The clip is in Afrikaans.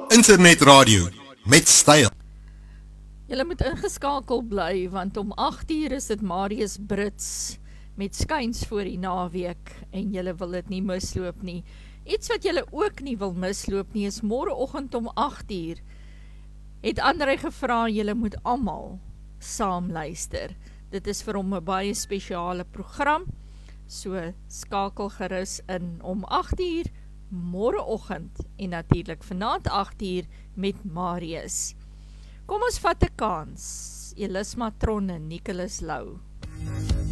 Internetradio met styl. Julle moet ingeskakel bly, want om 8uur is dit Marius Brits met skuins voor die naweek en julle wil dit nie misloop nie. Iets wat julle ook nie wil misloop nie is môreoggend om 8uur. Het André gevra, julle moet almal saam luister. Dit is vir hom 'n baie spesiale program, so skakel gerus in om 8uur môreoggend en natuurlik vanaand 8uur met Marius. Kom ons vat 'n kans. Elis Matron en Nicholas Lou.